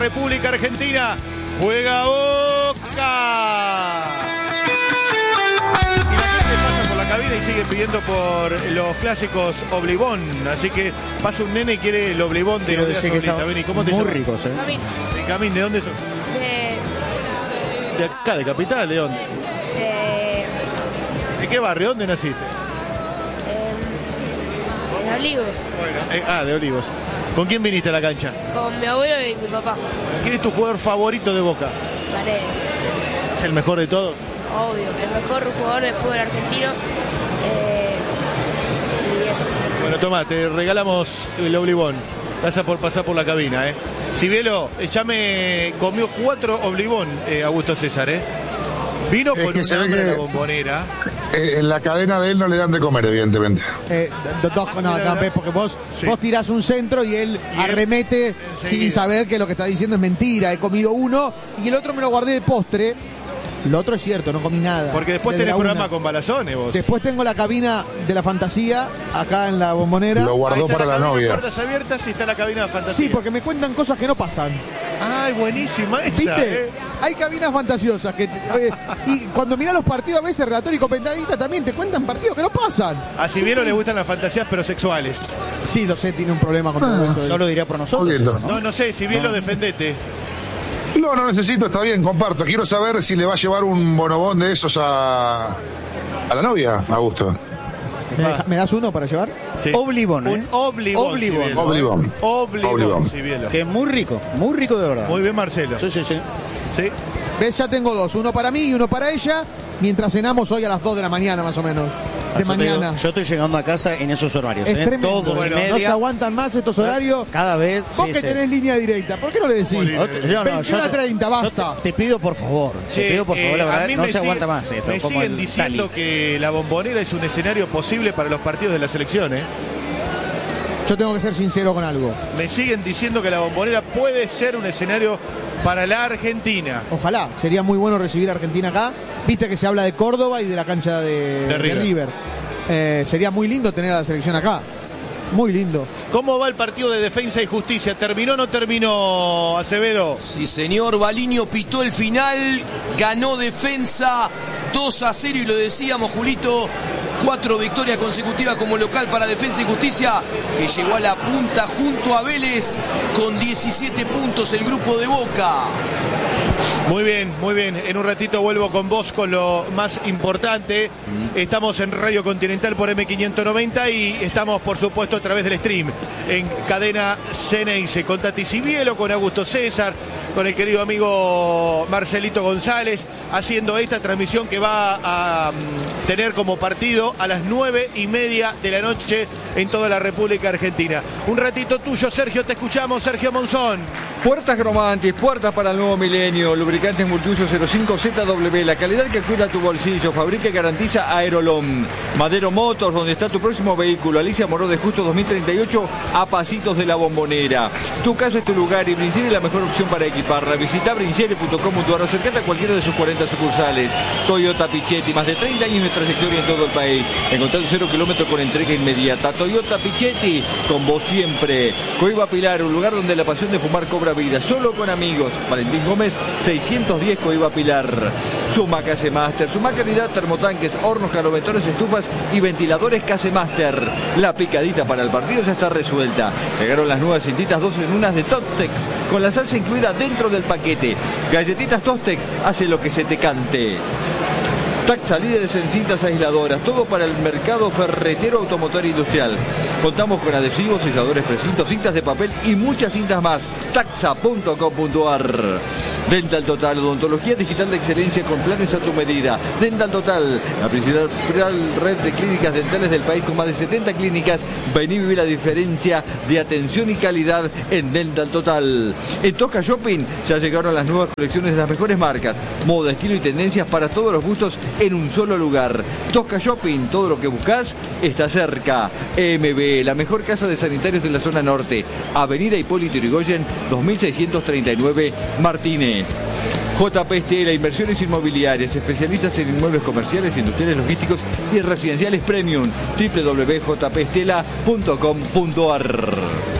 República Argentina. Juega Boca. Y la gente pasa por la cabina y sigue pidiendo por los clásicos Oblibón. Así que pasa un nene y quiere el Oblibón de Olea Solita. Vení, ¿cómo te llamas? Muy ricos, ¿eh? Camín, ¿de dónde sos? De acá, de Capital, ¿de dónde? ¿De qué barrio? ¿Dónde naciste? En Olivos. De Olivos. ¿Con quién viniste a la cancha? Con mi abuelo y mi papá. ¿Quién es tu jugador favorito de Boca? Paredes. ¿Es el mejor de todos? Obvio, el mejor jugador del fútbol argentino. Y eso. Bueno, toma, te regalamos el Oblibón. Gracias por pasar por la cabina, ¿eh? Cibielo, comió 4 Oblibón, Augusto César, ¿eh? Vino con un hambre de la Bombonera. En la cadena de él no le dan de comer, evidentemente. Porque vos tirás un centro y él arremete sin saber que lo que está diciendo es mentira. He comido uno y el otro me lo guardé de postre. Lo otro es cierto, no comí nada. Porque después tenés programa con Balazones vos. Después tengo la cabina de la fantasía acá en la Bombonera. Lo guardó para la novia. Puertas abiertas y está la cabina de fantasía. Sí, porque me cuentan cosas que no pasan. Ay, buenísima esa. ¿Viste? Hay cabinas fantasiosas que y cuando mirás los partidos a veces Relator y Copenhaguita también te cuentan partidos que no pasan. A Cibielo le gustan las fantasías pero sexuales. Sí, lo sé, tiene un problema con todo eso. No lo diría por nosotros. Eso, No sé, Cibielo, defendete. No necesito, está bien, comparto. Quiero saber si le va a llevar un bonobón de esos a la novia, Augusto. ¿Me das uno para llevar? Sí. Oblibón, ¿eh? Un Oblibón. Oblibón, Cibielo. Que es muy rico de verdad. Muy bien, Marcelo. Sí. ¿Sí? ¿Ves? Ya tengo 2, uno para mí y uno para ella, mientras cenamos hoy a las 2 de la mañana más o menos. Mañana. Yo estoy llegando a casa en esos horarios. Es tremendo. Todos y media. No se aguantan más estos horarios. Cada vez. Vos que tenés línea directa, ¿por qué no le decís? 21:30, basta. Te pido por favor. La verdad, no se aguanta más esto. Me siguen diciendo que la Bombonera es un escenario posible para los partidos de la selección, ¿eh? Yo tengo que ser sincero con algo. Me siguen diciendo que la Bombonera puede ser un escenario para la Argentina. Ojalá, sería muy bueno recibir a Argentina acá. Viste que se habla de Córdoba y de la cancha de River. Sería muy lindo tener a la selección acá. Muy lindo. ¿Cómo va el partido de Defensa y Justicia? ¿Terminó o no terminó, Acevedo? Sí, señor. Baliño pitó el final. Ganó Defensa 2-0 y lo decíamos, Julito. 4 victorias consecutivas como local para Defensa y Justicia, que llegó a la punta junto a Vélez con 17 puntos el grupo de Boca. Muy bien, muy bien. En un ratito vuelvo con vos con lo más importante. Estamos en Radio Continental por M590 y estamos, por supuesto, a través del stream en cadena Ceneice, con Tati Cibielo, con Augusto César, con el querido amigo Marcelito González, haciendo esta transmisión que va a tener como partido a las 9:30 de la noche en toda la República Argentina. Un ratito tuyo, Sergio, te escuchamos, Sergio Monzón. Puertas Cromantis, puertas para el nuevo milenio, lubricantes multiuso 05ZW, la calidad que cuida tu bolsillo, fabrica y garantiza Aerolón. Madero Motors, donde está tu próximo vehículo, Alicia Moró de Justo 2038, a pasitos de la Bombonera. Tu casa es tu lugar y Brincieri es la mejor opción para equiparla. Visita brincieri.com.ar, acercate a cualquiera de sus 40 sucursales. Toyota Pichetti, más de 30 años de trayectoria en todo el país. Encontrar 0 kilómetros con entrega inmediata. Toyota Pichetti, con vos siempre. Coiba Pilar, un lugar donde la pasión de fumar cobra vida, solo con amigos. Valentín Gómez, 610 Coiba Pilar. Suma Case Master, Suma calidad, termotanques, hornos, calovetores, estufas y ventiladores Case Master. La picadita para el partido ya está resuelta. Llegaron las nuevas cintitas 2 en 1 de Tostex, con la salsa incluida dentro del paquete. Galletitas Tostex, hace lo que se te cante. Taxa, líderes en cintas aisladoras, todo para el mercado ferretero, automotor e industrial. Contamos con adhesivos, selladores precintos, cintas de papel y muchas cintas más. Taxa.com.ar. Dental Total, odontología digital de excelencia con planes a tu medida. Dental Total, la principal red de clínicas dentales del país con más de 70 clínicas. Vení a vivir la diferencia de atención y calidad en Dental Total. En Tosca Shopping ya llegaron las nuevas colecciones de las mejores marcas, moda, estilo y tendencias para todos los gustos en un solo lugar. Tosca Shopping, todo lo que buscas está cerca. MB, la mejor casa de sanitarios de la zona norte. Avenida Hipólito Yrigoyen, 2639 Martínez. JP Estela, inversiones inmobiliarias, especialistas en inmuebles comerciales, industriales, logísticos y residenciales premium. www.jpestela.com.ar.